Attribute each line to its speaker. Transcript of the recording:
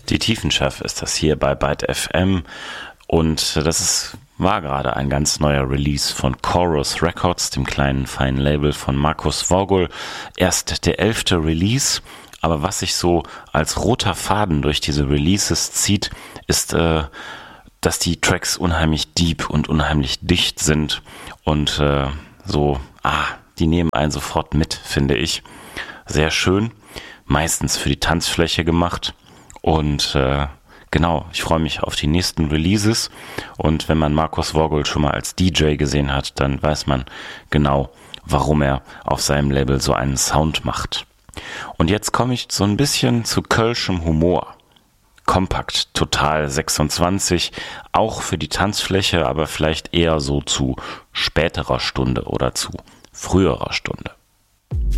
Speaker 1: Die Tiefenschärfe ist das hier bei Byte FM und war gerade ein ganz neuer Release von Chorus Records, dem kleinen feinen Label von Markus Vogel. Erst der 11. Release, aber was sich so als roter Faden durch diese Releases zieht, ist, dass die Tracks unheimlich deep und unheimlich dicht sind und die nehmen einen sofort mit, finde ich. Sehr schön, meistens für die Tanzfläche gemacht. Und ich freue mich auf die nächsten Releases. Und wenn man Markus Vogel schon mal als DJ gesehen hat, dann weiß man genau, warum er auf seinem Label so einen Sound macht. Und jetzt komme ich so ein bisschen zu kölschem Humor. Kompakt, Total 26, auch für die Tanzfläche, aber vielleicht eher so zu späterer Stunde oder zu früherer Stunde.